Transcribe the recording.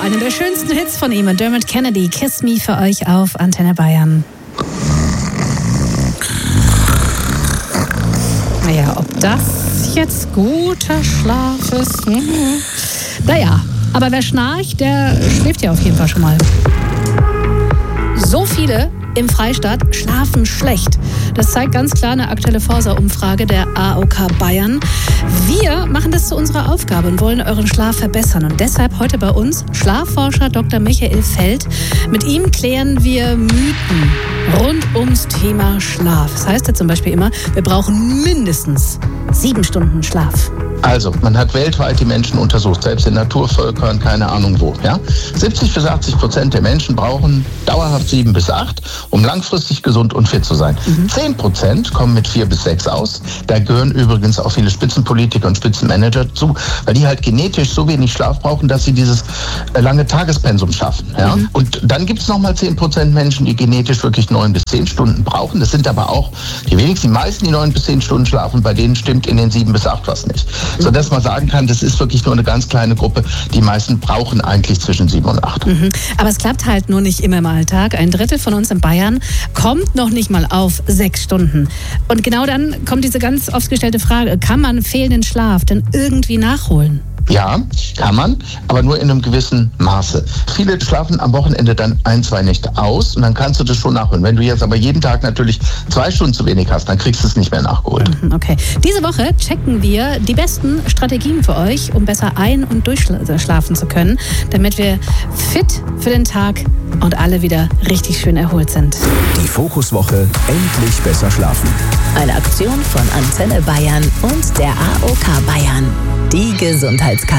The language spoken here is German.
Einer der schönsten Hits von ihm, Dermot Kennedy, Kiss Me für euch auf Antenne Bayern. Naja, ob das jetzt guter Schlaf ist? Naja, aber wer schnarcht, der schläft ja auf jeden Fall schon mal. So viele im Freistaat schlafen schlecht. Das zeigt ganz klar eine aktuelle Forsa-Umfrage der AOK Bayern. Wir machen das zu unserer Aufgabe und wollen euren Schlaf verbessern. Und deshalb heute bei uns Schlafforscher Dr. Michael Feld. Mit ihm klären wir Mythen rund ums Thema Schlaf. Das heißt ja zum Beispiel immer, wir brauchen mindestens 7 Stunden Schlaf. Also, man hat weltweit die Menschen untersucht, selbst in Naturvölkern, keine Ahnung wo. Ja? 70-80% der Menschen brauchen dauerhaft 7 bis 8, um langfristig gesund und fit zu sein. 10% kommen mit 4 bis 6 aus. Da gehören übrigens auch viele Spitzenpolitiker und Spitzenmanager zu, weil die halt genetisch so wenig Schlaf brauchen, dass sie dieses lange Tagespensum schaffen. Ja? Und dann gibt es nochmal 10% Menschen, die genetisch wirklich 9 bis 10 Stunden brauchen. Das sind aber auch die wenigsten, die meisten, die 9 bis 10 Stunden schlafen, bei denen stimmt in den 7 bis 8 was nicht. Sodass man sagen kann, das ist wirklich nur eine ganz kleine Gruppe. Die meisten brauchen eigentlich zwischen 7 und 8. Aber es klappt halt nur nicht immer im Alltag. 1/3 von uns in Bayern kommt noch nicht mal auf 6 Stunden. Und genau dann kommt diese ganz oft gestellte Frage, kann man fehlenden Schlaf denn irgendwie nachholen? Ja, kann man, aber nur in einem gewissen Maße. Viele schlafen am Wochenende dann 1-2 Nächte aus und dann kannst du das schon nachholen. Wenn du jetzt aber jeden Tag natürlich 2 Stunden zu wenig hast, dann kriegst du es nicht mehr nachgeholt. Okay. Diese Woche checken wir die besten Strategien für euch, um besser ein- und durchschlafen zu können, damit wir fit für den Tag und alle wieder richtig schön erholt sind. Die Fokuswoche endlich besser schlafen. Eine Aktion von Antenne Bayern und der AOK Bayern. Die Gesundheitskarte.